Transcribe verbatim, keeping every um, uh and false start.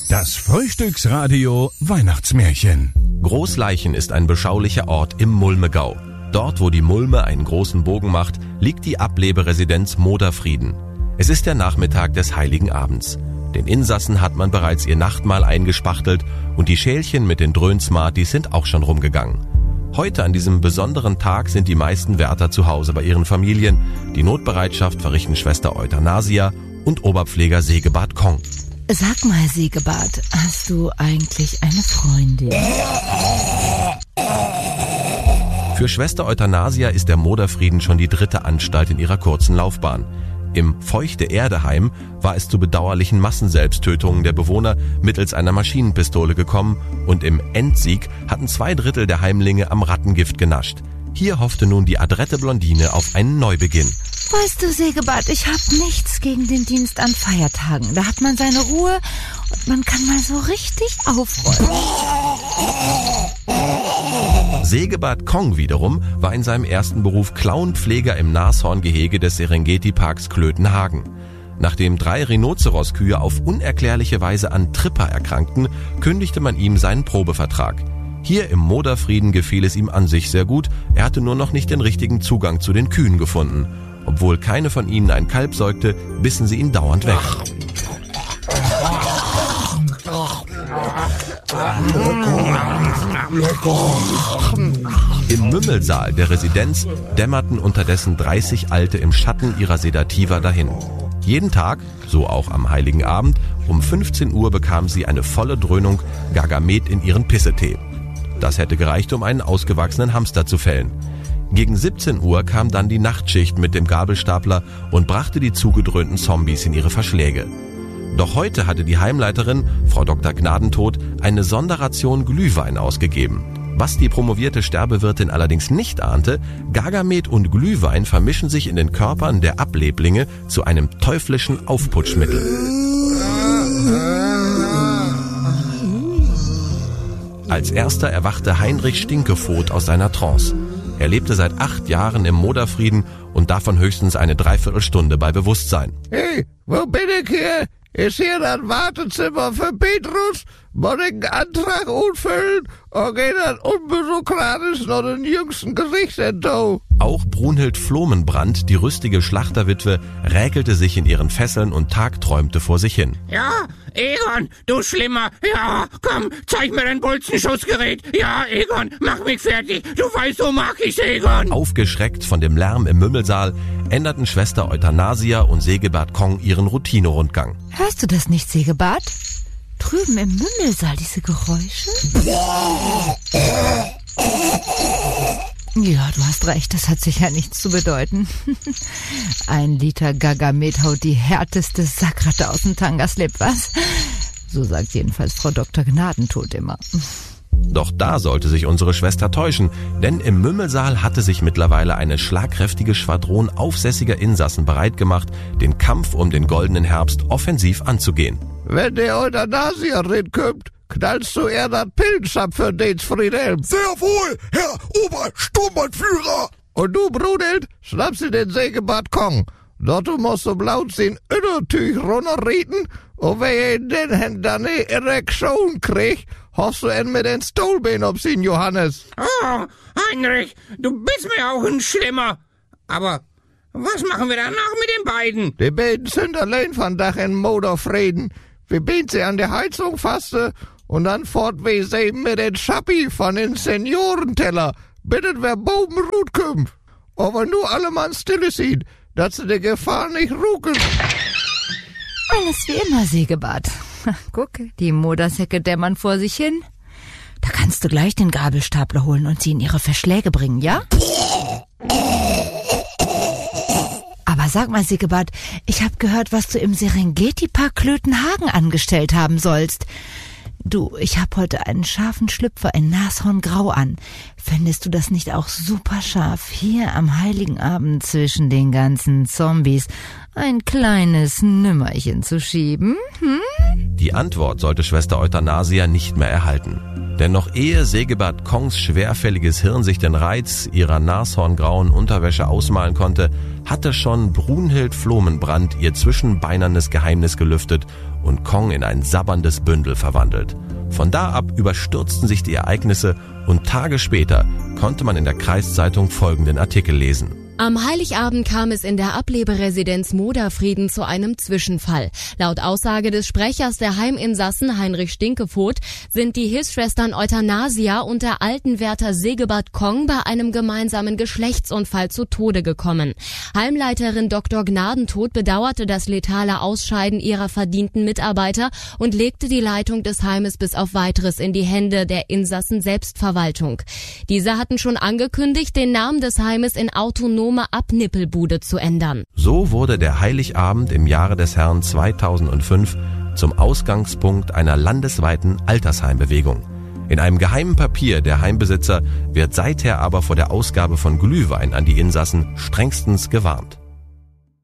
Das Frühstücksradio Weihnachtsmärchen. Großleichen ist ein beschaulicher Ort im Mulmegau. Dort, wo die Mulme einen großen Bogen macht, liegt die Ableberesidenz Moderfrieden. Es ist der Nachmittag des Heiligen Abends. Den Insassen hat man bereits ihr Nachtmahl eingespachtelt und die Schälchen mit den Dröhn-Smarties sind auch schon rumgegangen. Heute an diesem besonderen Tag sind die meisten Wärter zu Hause bei ihren Familien. Die Notbereitschaft verrichten Schwester Euthanasia und Oberpfleger Segebart Kong. Sag mal, Segebart, hast du eigentlich eine Freundin? Für Schwester Euthanasia ist der Moderfrieden schon die dritte Anstalt in ihrer kurzen Laufbahn. Im Feuchte-Erde-Heim war es zu bedauerlichen Massenselbsttötungen der Bewohner mittels einer Maschinenpistole gekommen und im Endsieg hatten zwei Drittel der Heimlinge am Rattengift genascht. Hier hoffte nun die adrette Blondine auf einen Neubeginn. Weißt du, Segebart, ich hab nichts gegen den Dienst an Feiertagen. Da hat man seine Ruhe und man kann mal so richtig aufräumen. Segebart Kong wiederum war in seinem ersten Beruf Clownpfleger im Nashorngehege des Serengeti-Parks Klötenhagen. Nachdem drei Rhinozeroskühe auf unerklärliche Weise an Tripper erkrankten, kündigte man ihm seinen Probevertrag. Hier im Moderfrieden gefiel es ihm an sich sehr gut, er hatte nur noch nicht den richtigen Zugang zu den Kühen gefunden. Obwohl keine von ihnen ein Kalb säugte, bissen sie ihn dauernd weg. Im Mümmelsaal der Residenz dämmerten unterdessen dreißig Alte im Schatten ihrer Sedativa dahin. Jeden Tag, so auch am Heiligen Abend, um fünfzehn Uhr bekam sie eine volle Dröhnung Gargamet in ihren Pissetee. Das hätte gereicht, um einen ausgewachsenen Hamster zu fällen. Gegen siebzehn Uhr kam dann die Nachtschicht mit dem Gabelstapler und brachte die zugedröhnten Zombies in ihre Verschläge. Doch heute hatte die Heimleiterin, Frau Doktor Gnadentod, eine Sonderration Glühwein ausgegeben. Was die promovierte Sterbewirtin allerdings nicht ahnte, Gargamet und Glühwein vermischen sich in den Körpern der Ableblinge zu einem teuflischen Aufputschmittel. Als erster erwachte Heinrich Stinkefoth aus seiner Trance. Er lebte seit acht Jahren im Moderfrieden und davon höchstens eine Dreiviertelstunde bei Bewusstsein. Hey, wo bin ich hier? Ist hier das Wartezimmer für Petrus? Muss ich einen Antrag ausfüllen? Oder geht das unbürokratisch noch den jüngsten Gerichtsentau? Auch Brunhild Flomenbrand, die rüstige Schlachterwitwe, räkelte sich in ihren Fesseln und tagträumte vor sich hin. Ja, Egon, du Schlimmer. Ja, komm, zeig mir dein Bolzenschussgerät. Ja, Egon, mach mich fertig. Du weißt, so mag ich's, Egon. Aufgeschreckt von dem Lärm im Mümmelsaal änderten Schwester Euthanasia und Segebart Kong ihren Routinerundgang. Hörst du das nicht, Segebart? Drüben im Mümmelsaal diese Geräusche? Ja, du hast recht, das hat sicher nichts zu bedeuten. Ein Liter Gargamet haut die härteste Sackratte aus dem Tangaslip, was? So sagt jedenfalls Frau Doktor Gnadentod immer. Doch da sollte sich unsere Schwester täuschen, denn im Mümmelsaal hatte sich mittlerweile eine schlagkräftige Schwadron aufsässiger Insassen bereit gemacht, den Kampf um den goldenen Herbst offensiv anzugehen. Wenn der Euthanasierin kommt, knallst du eher das Pillenschab für den Friedhelm. Sehr wohl, Herr Obersturmbannführer. Und du, Brunhild, schnappst dir den Segebart Kong. Dort du musst um laut den Innertüch runterrieten und wenn ihr den Händen dann eine Erektion kriegt, hast du ihn mit den Stuhlbein ob ihn, Johannes. Oh, Heinrich, du bist mir auch ein Schlimmer. Aber was machen wir danach mit den beiden? Die beiden sind allein von Dach in Moderfrieden. Wir binden sie an der Heizung faste und dann fort wie sie mit den Schappi von den Seniorenteller. Bittet wer Boben Rut kommt. Aber nur alle Mann stille sieht, dass sie die Gefahr nicht rucken. Alles wie immer, Segebart. Guck, die Modersäcke dämmern vor sich hin. Da kannst du gleich den Gabelstapler holen und sie in ihre Verschläge bringen, ja? Aber sag mal, Segebart, ich hab gehört, was du im Serengeti-Park Klötenhagen angestellt haben sollst. Du, ich hab heute einen scharfen Schlüpfer in Nashorngrau an. Fändest du das nicht auch super scharf, hier am Heiligen Abend zwischen den ganzen Zombies ein kleines Nümmerchen zu schieben? Hm? Die Antwort sollte Schwester Euthanasia nicht mehr erhalten. Denn noch ehe Segeberт Kongs schwerfälliges Hirn sich den Reiz ihrer nashorngrauen Unterwäsche ausmalen konnte, hatte schon Brunhild Flomenbrand ihr zwischenbeinernes Geheimnis gelüftet und Kong in ein sabberndes Bündel verwandelt. Von da ab überstürzten sich die Ereignisse und Tage später konnte man in der Kreiszeitung folgenden Artikel lesen. Am Heiligabend kam es in der Ableberesidenz Moderfrieden zu einem Zwischenfall. Laut Aussage des Sprechers der Heiminsassen Heinrich Stinkefoth sind die Hilfsschwestern Euthanasia und der Altenwärter Segeberт Kong bei einem gemeinsamen Geschlechtsunfall zu Tode gekommen. Heimleiterin Doktor Gnadentod bedauerte das letale Ausscheiden ihrer verdienten Mitarbeiter und legte die Leitung des Heimes bis auf Weiteres in die Hände der Insassen Selbstverwaltung. Diese hatten schon angekündigt, den Namen des Heimes in autonome Abnippelbude zu ändern. So wurde der Heiligabend im Jahre des Herrn zweitausendfünf zum Ausgangspunkt einer landesweiten Altersheimbewegung. In einem geheimen Papier der Heimbesitzer wird seither aber vor der Ausgabe von Glühwein an die Insassen strengstens gewarnt.